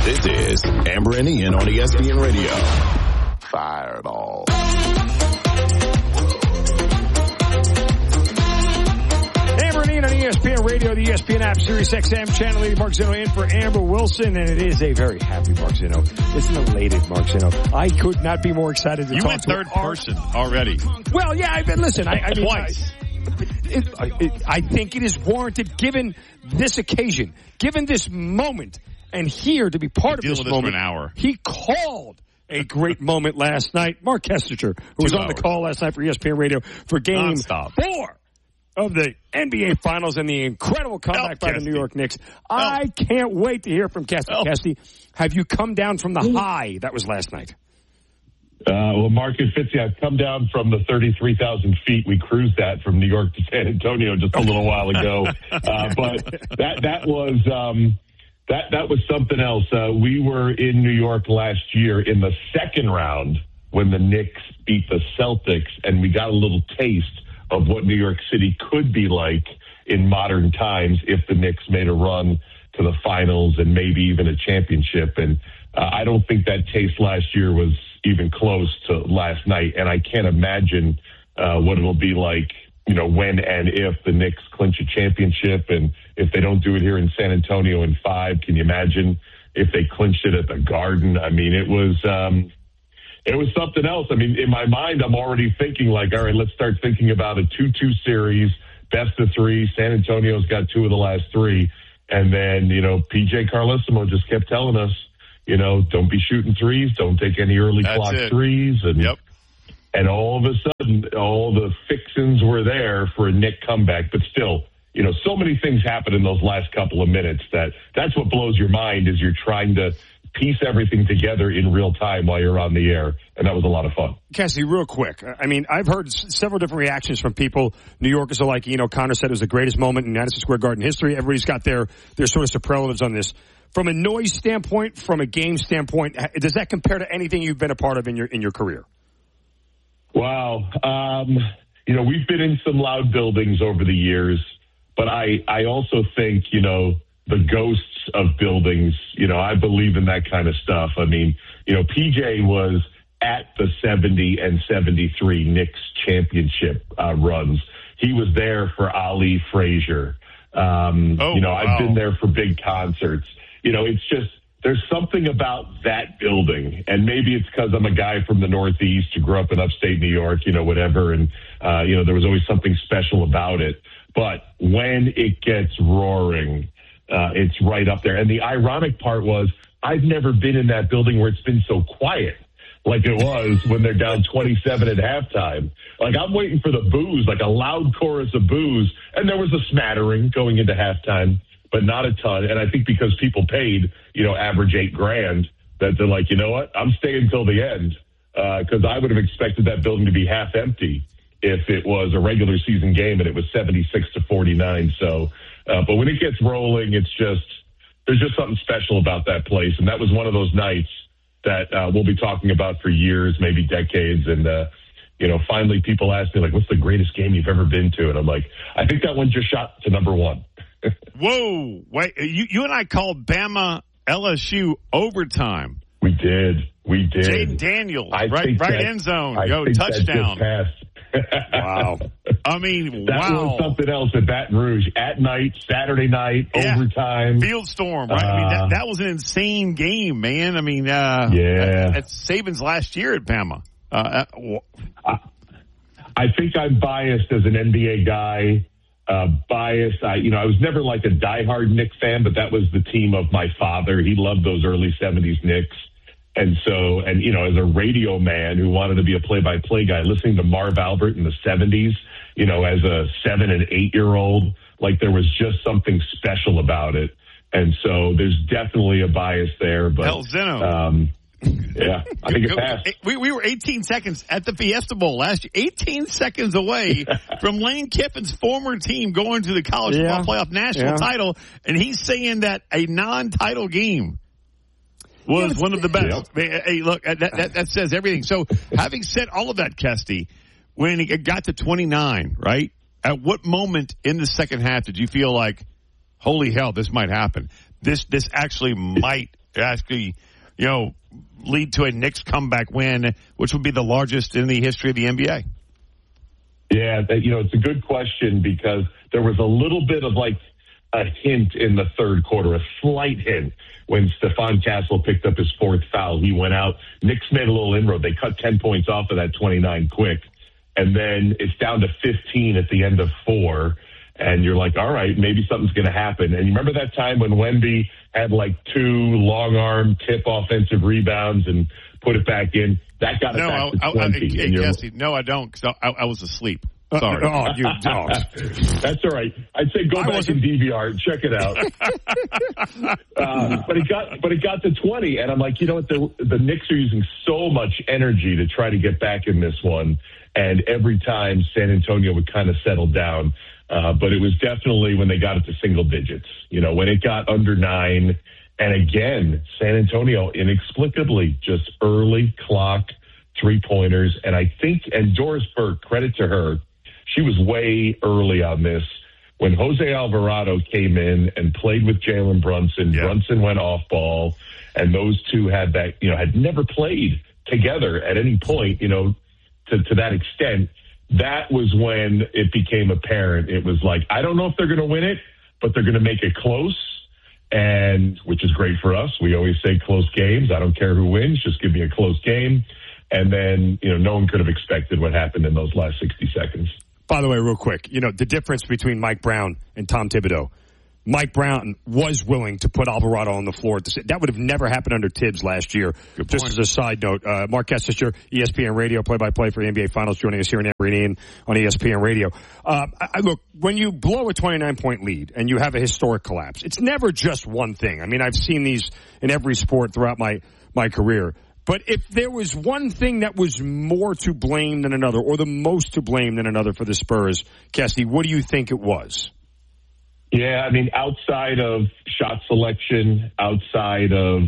This is Amber and Ian on ESPN Radio. Fireball. Amber and Ian on ESPN Radio, the ESPN app, Sirius XM, Channel 80. Mark Zinno in for Amber Wilson, and it is a very happy Mark Zinno. It's an elated Mark Zinno. I could not be more excited to talk to you went third person already. Well, yeah, I've been, listen, I mean, twice. I think it is warranted given this occasion, given this moment, and here to be part of this moment. For an hour. He called a great moment last night. Mark Kestecher, who was on the call last night for ESPN Radio for Game 4 of the NBA Finals and the incredible comeback by the New York Knicks. I can't wait to hear from Kesty. Kesty, have you come down from the high that was last night? Well, Marcus Fitzy, I've come down from the 33,000 feet we cruised at from New York to San Antonio just a little while ago. But that was something else. We were in New York last year in the second round when the Knicks beat the Celtics, and we got a little taste of what New York City could be like in modern times if the Knicks made a run to the finals and maybe even a championship. And I don't think that taste last year was even close to last night. And I can't imagine what it'll be like, you know, when and if the Knicks clinch a championship. And if they don't do it here in San Antonio in 5, can you imagine if they clinched it at the Garden? I mean, it was something else. I mean, in my mind, I'm already thinking like, all right, let's start thinking about a 2-2 series, best of 3. San Antonio's got 2 of the last 3. And then, you know, PJ Carlesimo just kept telling us, you know, don't be shooting threes, don't take any early clock threes. And all of a sudden, all the fixings were there for a Knick comeback. But still, you know, so many things happen in those last couple of minutes that's what blows your mind is you're trying to piece everything together in real time while you're on the air. And that was a lot of fun. Cassie, real quick. I mean, I've heard several different reactions from people. New Yorkers are like, you know, Connor said it was the greatest moment in Madison Square Garden history. Everybody's got their sort of superlatives on this. From a noise standpoint, from a game standpoint, does that compare to anything you've been a part of in your career? Wow. You know, we've been in some loud buildings over the years, but I also think, you know, the ghosts of buildings, you know, I believe in that kind of stuff. I mean, you know, PJ was at the 70 and 73 Knicks championship runs. He was there for Ali Frazier. I've been there for big concerts. You know, it's just, there's something about that building, and maybe it's because I'm a guy from the Northeast who grew up in upstate New York, you know, whatever, and, there was always something special about it. But when it gets roaring, it's right up there. And the ironic part was, I've never been in that building where it's been so quiet like it was when they're down 27 at halftime. Like, I'm waiting for the boos, like a loud chorus of boos, and there was a smattering going into halftime, but not a ton. And I think because people paid, you know, average $8,000, that they're like, you know what, I'm staying till the end, because I would have expected that building to be half empty if it was a regular season game and it was 76-49. So, but when it gets rolling, it's just, there's just something special about that place. And that was one of those nights that we'll be talking about for years, maybe decades. And, finally people ask me, like, what's the greatest game you've ever been to? And I'm like, I think that one just shot to number 1. Whoa. Wait, you and I called Bama LSU overtime. We did. Jaden Daniels, right end zone. Touchdown. Wow. I mean, that was something else at Baton Rouge. At night, Saturday night, overtime. Field storm, right? I mean, that was an insane game, man. I mean, that's Saban's last year at Bama. I think I'm biased as an NBA guy. I was never like a diehard Knicks fan, but that was the team of my father. He loved those early 70s Knicks. And so, as a radio man who wanted to be a play-by-play guy, listening to Marv Albert in the 70s, as a 7 and 8-year-old, like there was just something special about it. And so there's definitely a bias there. But Hell, Zeno. Yeah, I think it passed. We were 18 seconds at the Fiesta Bowl last year, 18 seconds away from Lane Kiffin's former team going to the college football playoff national title, and he's saying that a non-title game was one of the best. Yep. Hey, look, that says everything. So, having said all of that, Kesty, when it got to 29, right, at what moment in the second half did you feel like, holy hell, this might happen? This actually might actually, lead to a Knicks comeback win, which would be the largest in the history of the NBA? Yeah, it's a good question because there was a little bit of like a hint in the third quarter, a slight hint when Stephon Castle picked up his fourth foul. He went out. Knicks made a little inroad. They cut 10 points off of that 29 quick. And then it's down to 15 at the end of 4. And you're like, all right, maybe something's going to happen. And you remember that time when Wemby had like 2 long-arm tip offensive rebounds and put it back in? That got it back to 20. Jesse, no, I don't, because I was asleep. Sorry. You dog. That's all right. I'd say go back and DVR and check it out. But it got to 20, and I'm like, you know what? The Knicks are using so much energy to try to get back in this one, and every time San Antonio would kind of settle down. But it was definitely when they got it to single digits. When it got under 9, and again, San Antonio inexplicably just early clock 3-pointers, and I think, and Doris Burke, credit to her, she was way early on this. When Jose Alvarado came in and played with Jalen Brunson, Brunson went off ball, and those two had that, had never played together at any point, to that extent. That was when it became apparent. It was like, I don't know if they're going to win it, but they're going to make it close, and which is great for us. We always say close games. I don't care who wins, just give me a close game. And then, no one could have expected what happened in those last 60 seconds. By the way, real quick, the difference between Mike Brown and Tom Thibodeau. Mike Brown was willing to put Alvarado on the floor. That would have never happened under Tibbs last year. Just as a side note, Mark Kessinger, ESPN Radio, play-by-play for the NBA Finals, joining us here in Everett on ESPN Radio. Look, when you blow a 29-point lead and you have a historic collapse, it's never just one thing. I mean, I've seen these in every sport throughout my career. But if there was one thing that was more to blame than another, or the most to blame than another for the Spurs, Kessie, what do you think it was? Yeah, I mean, outside of shot selection, outside of,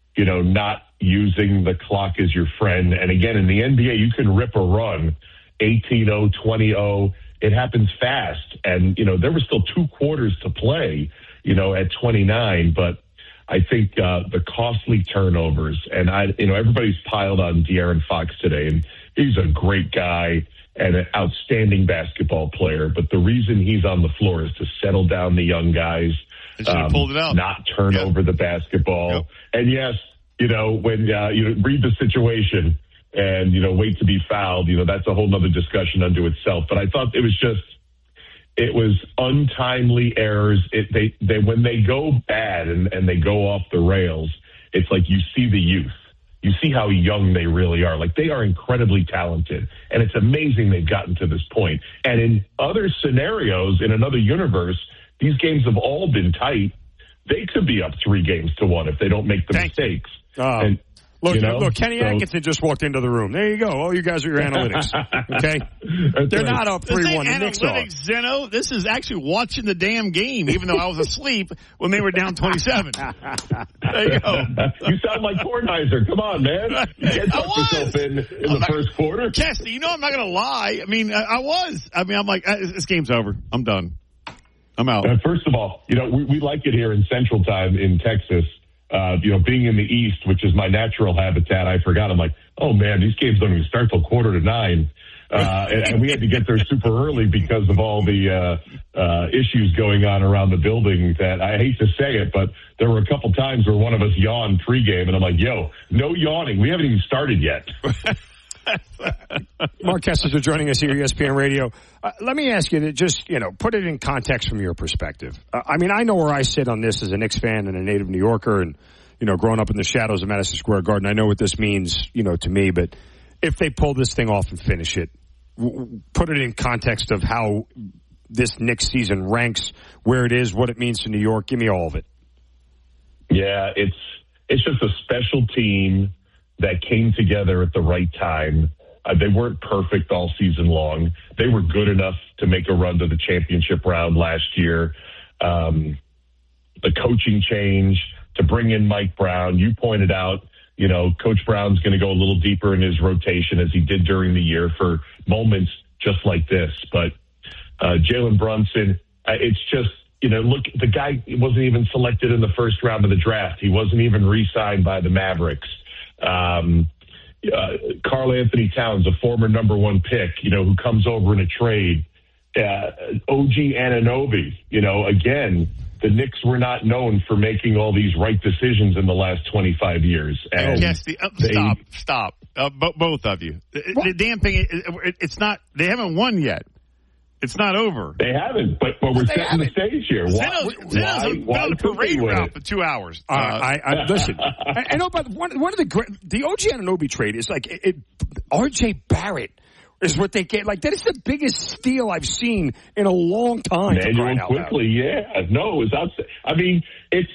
not using the clock as your friend. And again, in the NBA, you can rip a run 18-0, 20-0. It happens fast. And, there were still 2 quarters to play, at 29. But I think the costly turnovers, and everybody's piled on De'Aaron Fox today, and he's a great guy and an outstanding basketball player. But the reason he's on the floor is to settle down the young guys, pulled it out. Not turn over the basketball. Yep. And yes, when you read the situation and wait to be fouled, that's a whole nother discussion unto itself. But I thought it was untimely errors. They when they go bad and they go off the rails, it's like you see the youth. You see how young they really are. Like, they are incredibly talented, and it's amazing they've gotten to this point. And in other scenarios, in another universe, these games have all been tight. They could be up 3-1 if they don't make the mistakes. Look, Kenny Atkinson just walked into the room. There you go. Oh, you guys are your analytics. Okay? They're not up 3-1. The Knicks are. Zeno, this is actually watching the damn game, even though I was asleep when they were down 27. There you go. You sound like Kornheiser. Come on, man. You can't talk yourself in the first quarter. Chesty, I'm not going to lie. I mean, I was. I mean, I'm like, this game's over. I'm done. I'm out. First of all, we like it here in Central Time in Texas. Being in the East, which is my natural habitat, I forgot. I'm like, oh man, these games don't even start till 8:45. And we had to get there super early because of all the issues going on around the building that I hate to say it, but there were a couple times where one of us yawned pregame, and I'm like, yo, no yawning. We haven't even started yet. Mark Kessinger joining us here at ESPN Radio. Let me ask you to just, put it in context from your perspective. I mean, I know where I sit on this as a Knicks fan and a native New Yorker and, growing up in the shadows of Madison Square Garden. I know what this means, to me. But if they pull this thing off and finish it, put it in context of how this Knicks season ranks, where it is, what it means to New York. Give me all of it. Yeah, it's just a special team that came together at the right time. They weren't perfect all season long. They were good enough to make a run to the championship round last year. The coaching change to bring in Mike Brown, you pointed out, Coach Brown's going to go a little deeper in his rotation as he did during the year for moments just like this. But Jalen Brunson, it's just look, the guy wasn't even selected in the first round of the draft. He wasn't even re-signed by the Mavericks. Karl Anthony Towns, a former number 1 pick, who comes over in a trade. OG Anunoby, again, the Knicks were not known for making all these right decisions in the last 25 years. And stop. Both of you. The damn thing, it's not, they haven't won yet. It's not over. They haven't, but we're setting the stage here. Zeno's been on a parade route for 2 hours. Listen, I know about one of the OG Anunoby trade is like RJ Barrett is what they get. Like, that is the biggest steal I've seen in a long time. Manuel quickly, yeah. No, it was outside. I mean,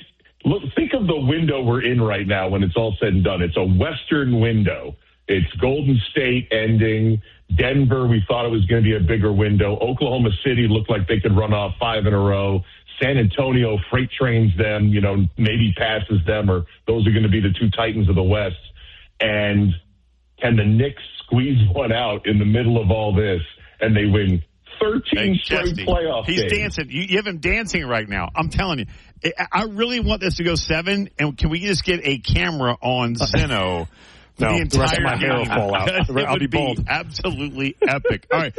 think of the window we're in right now when it's all said and done. It's a Western window. It's Golden State ending. Denver, we thought it was going to be a bigger window. Oklahoma City looked like they could run off 5 in a row. San Antonio freight trains them, maybe passes them, or those are going to be the 2 Titans of the West. And can the Knicks squeeze one out in the middle of all this, and they win 13 straight playoff games? He's dancing. You have him dancing right now. I'm telling you. I really want this to go 7, and can we just get a camera on Zeno? No, the rest of my hair will fall out. I'll be bald. Absolutely epic. All right.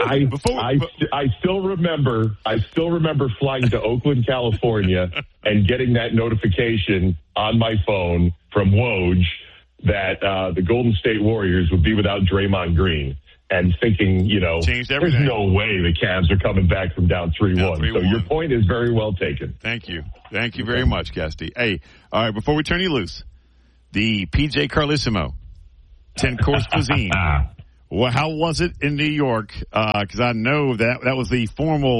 I still remember flying to Oakland, California, and getting that notification on my phone from Woj that the Golden State Warriors would be without Draymond Green, and thinking, there's no way the Cavs are coming back from down 3-1. So your point is very well taken. Thank you. Thank you very much, Guesty. Hey, all right, before we turn you loose, the PJ Carlesimo 10-course cuisine. Well, how was it in New York? Because I know that was the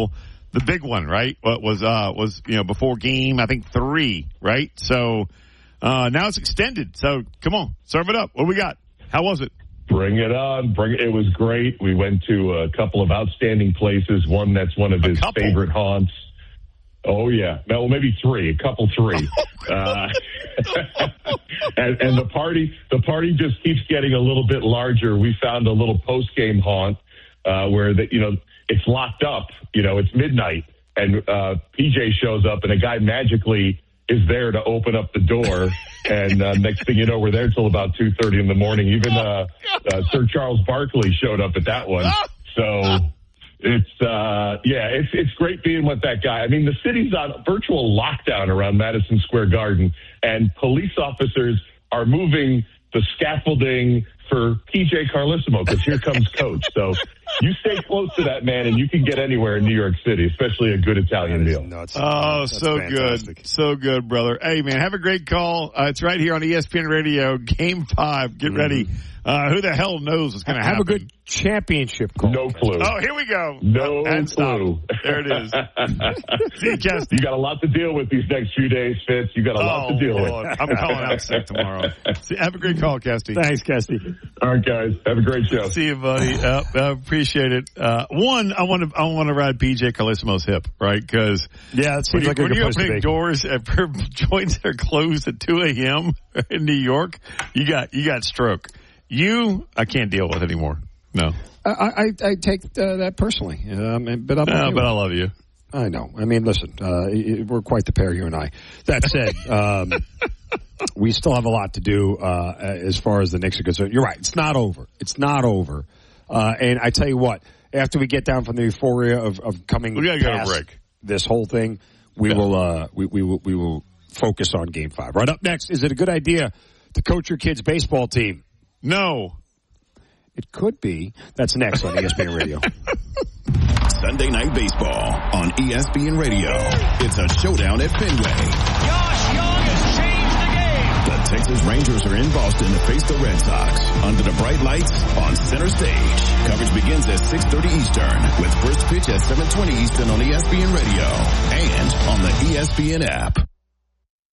big one, right? What was before game, I think 3, right? So now it's extended. So come on, serve it up. What do we got? How was it? Bring it on. It was great. We went to a couple of outstanding places. One that's one of his favorite haunts. Oh, yeah. Well, maybe 3. A couple 3. And the party just keeps getting a little bit larger. We found a little post-game haunt where it's locked up. It's midnight, and PJ shows up, and a guy magically is there to open up the door. And next thing you know, we're there till about 2:30 in the morning. Even Sir Charles Barkley showed up at that one. So it's great being with that guy. I mean, the city's on virtual lockdown around Madison Square Garden, and police officers are moving the scaffolding for PJ Carlesimo, because here comes Coach. So you stay close to that man, and you can get anywhere in New York City, especially a good Italian meal. That's so fantastic. Good. So good, brother. Hey, man, have a great call. It's right here on ESPN Radio, Game 5. Get ready. Who the hell knows what's going to happen? Have a good championship call. No clue. Oh, here we go. No clue. There it is. See you, Kesty. You got a lot to deal with these next few days, Fitz. You got a lot to deal with. I'm calling out sick tomorrow. Have a great call, Kesty. Thanks, Kesty. All right, guys. Have a great show. See you, buddy. I appreciate it. One, I want to ride PJ Carlesimo's hip, right? Because it seems like when you're opening doors for joints that are closed at 2 a.m. in New York, you got stroke. I can't deal with anymore. No. I take that personally. But I love you. I know. I mean, listen, we're quite the pair, you and I. That said, we still have a lot to do as far as the Knicks are concerned. You're right. It's not over. It's not over. And I tell you what, after we get down from the euphoria of coming past this whole thing, we will focus on Game 5. Right up next, is it a good idea to coach your kid's baseball team? No. It could be. That's next on ESPN Radio. Sunday Night Baseball on ESPN Radio. It's a showdown at Fenway. Josh Young has changed the game. The Texas Rangers are in Boston to face the Red Sox under the bright lights on center stage. Coverage begins at 6:30 Eastern with first pitch at 7:20 Eastern on ESPN Radio and on the ESPN app.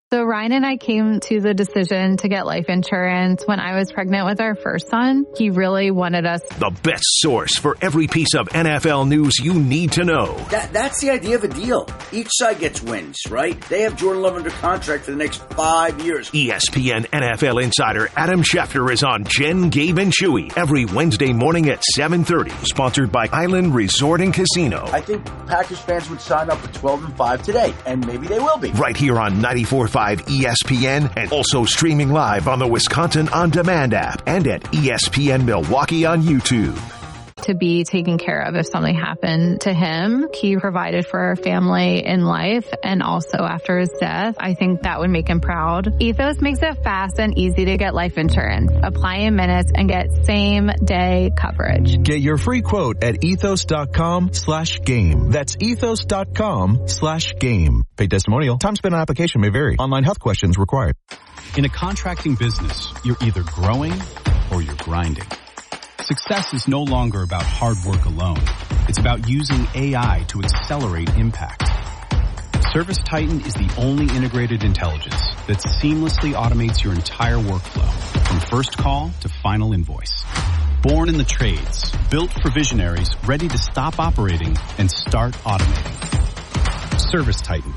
So Ryan and I came to the decision to get life insurance when I was pregnant with our first son. He really wanted us. The best source for every piece of NFL news you need to know. That's the idea of a deal. Each side gets wins, right? They have Jordan Love under contract for the next 5 years. ESPN NFL insider Adam Schefter is on Jen, Gabe, and Chewy every Wednesday morning at 7:30. Sponsored by Island Resort and Casino. I think Packers fans would sign up for 12-5 today, and maybe they will be. Right here on 94.5 ESPN, and also streaming live on the Wisconsin On Demand app and at ESPN Milwaukee on YouTube. To be taken care of if something happened to him. He provided for our family in life and also after his death. I think that would make him proud. Ethos makes it fast and easy to get life insurance. Apply in minutes and get same-day coverage. Get your free quote at ethos.com/game. That's ethos.com/game. Paid testimonial. Time spent on application may vary. Online health questions required. In a contracting business, you're either growing or you're grinding. Success is no longer about hard work alone. It's about using AI to accelerate impact. ServiceTitan is the only integrated intelligence that seamlessly automates your entire workflow, from first call to final invoice. Born in the trades, built for visionaries ready to stop operating and start automating. ServiceTitan.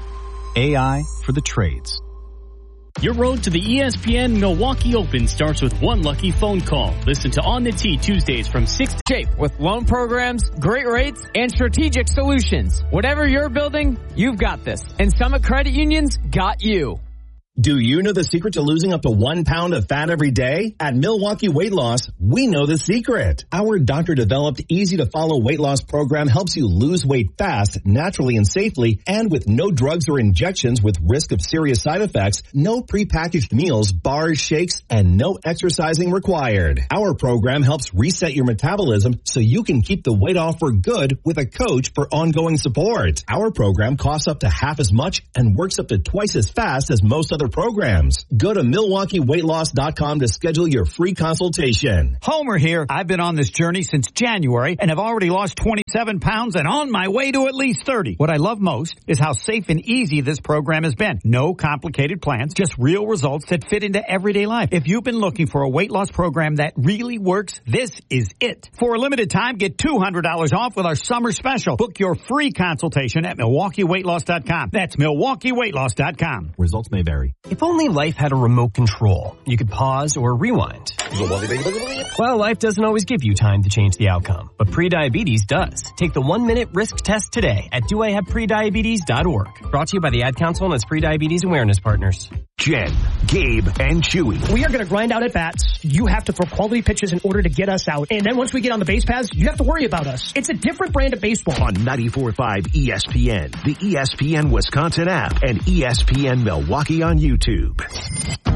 AI for the trades. Your road to the ESPN Milwaukee Open starts with one lucky phone call. Listen to On the Tee Tuesdays from 6 to shape with loan programs, great rates, and strategic solutions. Whatever you're building, you've got this. And Summit Credit Union's got you. Do you know the secret to losing up to 1 pound of fat every day? At Milwaukee Weight Loss, we know the secret. Our doctor-developed, easy-to-follow weight loss program helps you lose weight fast, naturally and safely, and with no drugs or injections with risk of serious side effects, no prepackaged meals, bars, shakes, and no exercising required. Our program helps reset your metabolism so you can keep the weight off for good with a coach for ongoing support. Our program costs up to half as much and works up to twice as fast as most other programs. Go to MilwaukeeWeightLoss.com to schedule your free consultation. Homer here. I've been on this journey since January and have already lost 27 pounds and on my way to at least 30. What I love most is how safe and easy this program has been. No complicated plans, just real results that fit into everyday life. If you've been looking for a weight loss program that really works, this is it. For a limited time, get $200 off with our summer special. Book your free consultation at MilwaukeeWeightLoss.com. That's MilwaukeeWeightLoss.com. Results may vary. If only life had a remote control, you could pause or rewind. Well, life doesn't always give you time to change the outcome, but prediabetes does. Take the 1-minute risk test today at doihaveprediabetes.org. Brought to you by the Ad Council and its prediabetes awareness partners. Jen, Gabe, and Chewy. We are going to grind out at bats. You have to throw quality pitches in order to get us out. And then once we get on the base paths, you have to worry about us. It's a different brand of baseball. On 94.5 ESPN, the ESPN Wisconsin app, and ESPN Milwaukee on YouTube.